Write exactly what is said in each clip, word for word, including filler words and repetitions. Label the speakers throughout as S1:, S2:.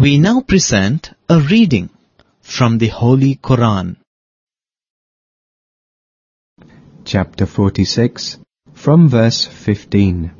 S1: We now present a reading from the Holy Quran.
S2: Chapter forty-six, from verse fifteen.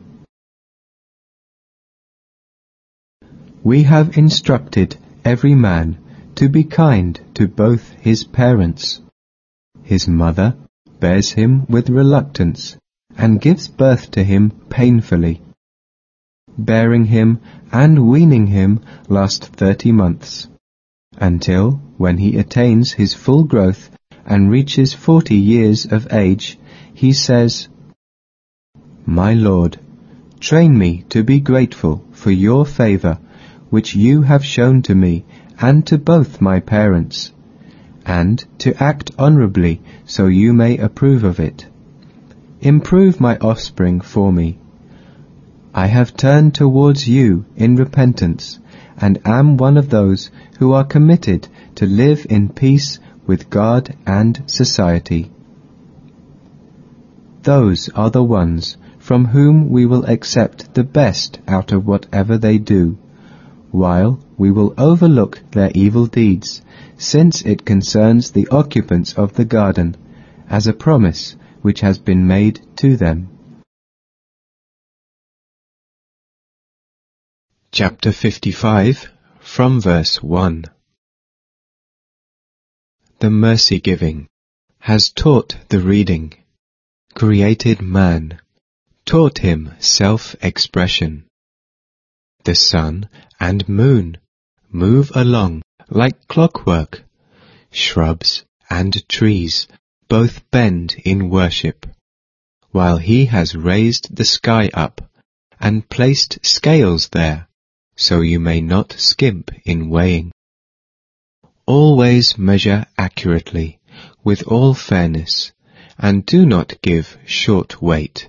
S2: We have instructed every man to be kind to both his parents. His mother bears him with reluctance and gives birth to him painfully. Bearing him and weaning him last thirty months, until, when he attains his full growth and reaches forty years of age, he says, "My Lord, train me to be grateful for your favor which you have shown to me and to both my parents, and to act honorably so you may approve of it. Improve my offspring for me. I have turned towards you in repentance, and am one of those who are committed to live in peace with God and society." Those are the ones from whom we will accept the best out of whatever they do, while we will overlook their evil deeds, since it concerns the occupants of the garden, as a promise which has been made to them. Chapter fifty-five, from verse one. The mercy-giving has taught the reading, created man, taught him self-expression. The sun and moon move along like clockwork. Shrubs and trees both bend in worship, while he has raised the sky up and placed scales there, so you may not skimp in weighing. Always measure accurately, with all fairness, and do not give short weight.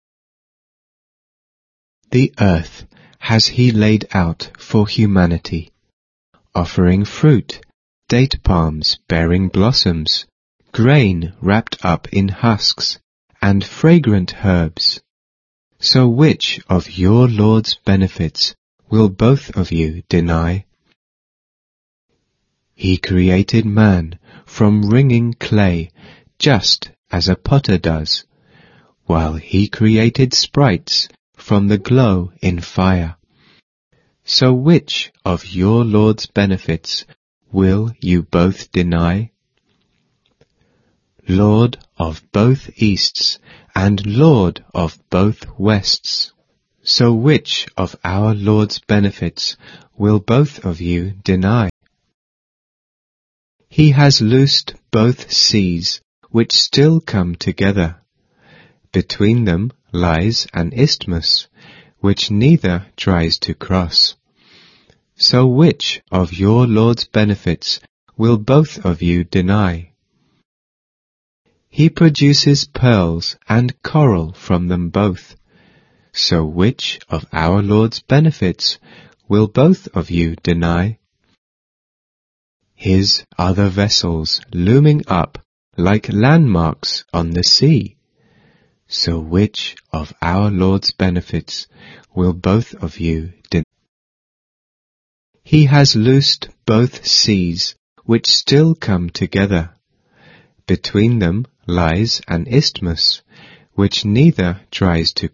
S2: The earth has he laid out for humanity, offering fruit, date palms bearing blossoms, grain wrapped up in husks, and fragrant herbs. So which of your Lord's benefits will both of you deny? He created man from wringing clay, just as a potter does, while he created sprites from the glow in fire. So which of your Lord's benefits will you both deny? Lord of both easts and Lord of both wests, so which of our Lord's benefits will both of you deny? He has loosed both seas which still come together. Between them lies an isthmus, which neither tries to cross. So which of your Lord's benefits will both of you deny? He produces pearls and coral from them both. So which of our Lord's benefits will both of you deny? His are the vessels looming up like landmarks on the sea. So which of our Lord's benefits will both of you deny? He has loosed both seas which still come together. Between them lies an isthmus, which neither tries to